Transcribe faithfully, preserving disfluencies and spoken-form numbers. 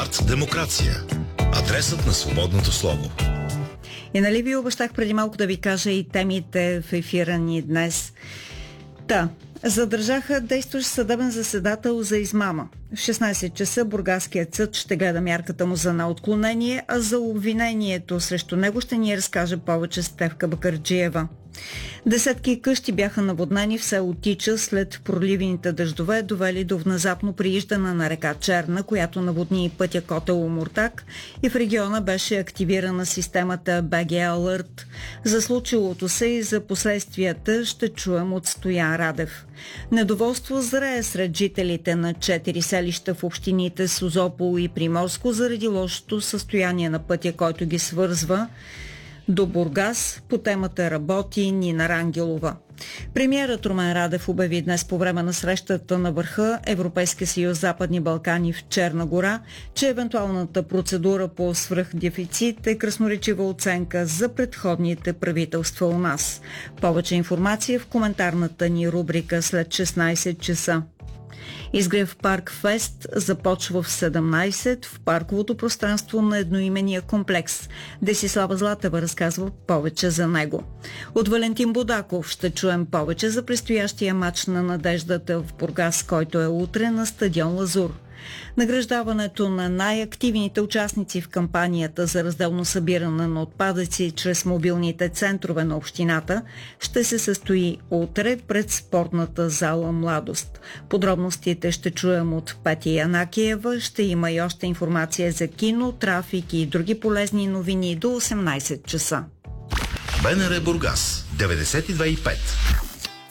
Арт демокрация. Адресът на свободното слово. И нали ви обещах преди малко да ви кажа и темите в ефира ни днес. Та, задържаха действащ съдебен заседател за измама. В шестнайсет часа бургаският съд ще гледа мярката му за неотклонение, а за обвинението срещу него ще ни разкаже повече Стефка Бакърджиева. Десетки къщи бяха наводнени в село Тича след проливните дъждове, довели до внезапно прииждане на река Черна, която наводни и пътя Котел-Омуртаг, и в региона беше активирана системата би джи Alert. За случилото се и за последствията ще чуем от Стоян Радев. Недоволство зрее сред жителите на четири селища в общините Созопол и Приморско заради лошото състояние на пътя, който ги свързва до Бургас. По темата работи Нина Рангелова. Премиерът Румен Радев обяви днес по време на срещата на върха Европейския съюз Западни Балкани в Черна гора, че евентуалната процедура по свръхдефицит е красноречива оценка за предходните правителства у нас. Повече информация в коментарната ни рубрика след шестнайсет часа. Изгрев парк Фест започва в седемнайсет в парковото пространство на едноименния комплекс. Десислава Златева разказва повече за него. От Валентин Будаков ще чуем повече за предстоящия матч на надеждата в Бургас, който е утре на стадион Лазур. Награждаването на най-активните участници в кампанията за разделно събиране на отпадъци чрез мобилните центрове на общината ще се състои утре пред спортната зала Младост. Подробностите ще чуем от Петя Янакиева. Ще има и още информация за кино, трафик и други полезни новини до осемнайсет часа. БНР Бургас деветдесет и две и пет.